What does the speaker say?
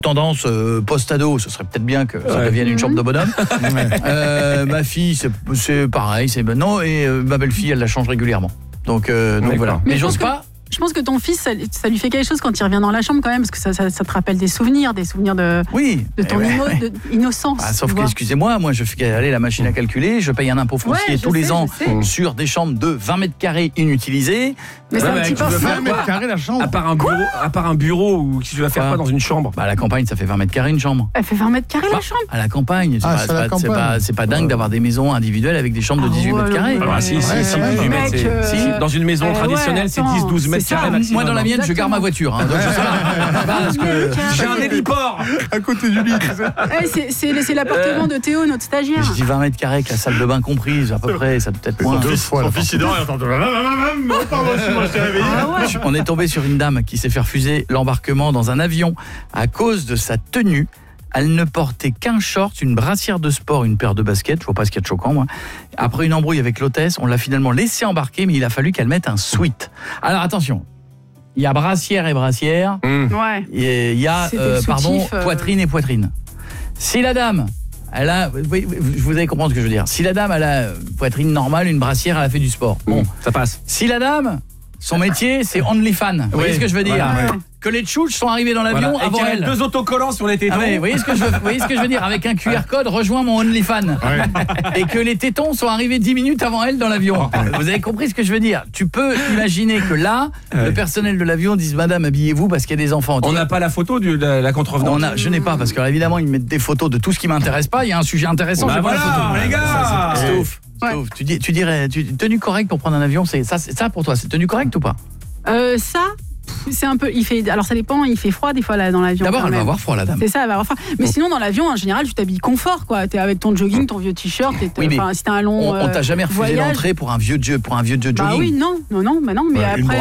tendance post-ado, ce serait peut-être bien que ça devienne une chambre de bonhomme. Ma fille, c'est pareil, c'est non, et ma belle-fille, elle la change régulièrement. Donc voilà. Mais j'ose pas. Je pense que ton fils, ça lui fait quelque chose quand il revient dans la chambre quand même, parce que ça te rappelle des souvenirs de ton innocence. Sauf que, excusez-moi, moi je fais aller la machine à calculer, je paye un impôt foncier tous les ans sur des chambres de 20 mètres carrés inutilisées. Mais c'est un petit peu 20 mètres carrés la chambre. À part un bureau, ou tu vas faire quoi dans une chambre? À la campagne, ça fait 20 mètres carrés une chambre. Elle fait 20 mètres carrés la chambre? À la campagne. C'est pas dingue d'avoir des maisons individuelles avec des chambres de 18 mètres carrés. Dans une maison traditionnelle, c'est 10-12 mètres carrés maximum. Moi, dans la mienne, je garde ma voiture. Donc je sais pas. Parce que j'ai un héliport à côté du lit. C'est l'appartement de Théo, notre stagiaire. Je dis 20 mètres carrés avec la salle de bain comprise, à peu près, ça peut être moins. Son fils, il dort et entend. On est tombé sur une dame qui s'est fait refuser l'embarquement dans un avion à cause de sa tenue. Elle ne portait qu'un short, une brassière de sport, une paire de baskets. Je vois pas ce qu'il y a de choquant, moi. Après une embrouille avec l'hôtesse, on l'a finalement laissée embarquer, mais il a fallu qu'elle mette un sweat. Alors attention, il y a brassière et brassière. Ouais. Et il y a poitrine et poitrine. Si la dame, elle a, vous allez comprendre ce que je veux dire. Si la dame elle a poitrine normale, une brassière, elle a fait du sport. Bon, ça passe. Si la dame, son métier, c'est OnlyFans. Vous voyez ce que je veux dire? Que les tchouches sont arrivés dans l'avion avant elle. 2 autocollants sur les tétons. Vous voyez ce que je veux dire? Avec un QR code, rejoins mon OnlyFans. Et que les tétons sont arrivés 10 minutes avant elle dans l'avion. Vous avez compris ce que je veux dire? Tu peux imaginer que là, le personnel de l'avion dise madame, habillez-vous parce qu'il y a des enfants. On n'a pas la photo de la contrevenante. Je n'ai pas, parce que évidemment, ils mettent des photos de tout ce qui m'intéresse pas. Il y a un sujet intéressant, j'ai pas la photo. Les gars, tu dirais tenue correcte pour prendre un avion, c'est ça pour toi, c'est tenue correcte ou pas? Ça, c'est un peu, alors ça dépend, il fait froid des fois là dans l'avion. D'abord elle va avoir froid la dame. C'est ça, elle va avoir froid. Mais sinon dans l'avion en général tu t'habilles confort quoi, t'es avec ton jogging, ton vieux t-shirt, si t'as un long on t'a jamais refusé l'entrée pour un vieux jogging? Bah oui, non, mais après